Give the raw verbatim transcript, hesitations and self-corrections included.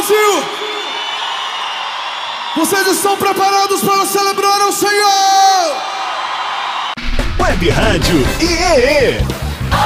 Brasil! Vocês estão preparados para celebrar o Senhor? Web Rádio I E E.